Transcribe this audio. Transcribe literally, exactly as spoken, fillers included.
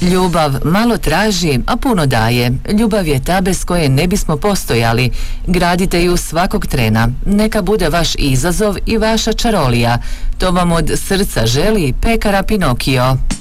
Ljubav malo traži, a puno daje. Ljubav je ta bez koje ne bismo postojali. Gradite ju svakog trena. Neka bude vaš izazov i vaša čarolija. To vam od srca želi pekara Pinokio.